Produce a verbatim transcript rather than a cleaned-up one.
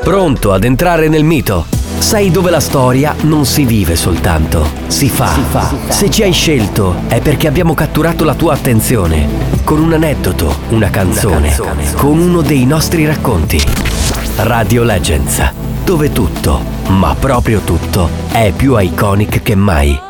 Pronto ad entrare nel mito? Sai dove la storia non si vive soltanto, si fa. Si fa. Se ci hai scelto è perché abbiamo catturato la tua attenzione con un aneddoto, una canzone, una canzone, con uno dei nostri racconti. Radio Legends, dove tutto, ma proprio tutto, è più iconic che mai.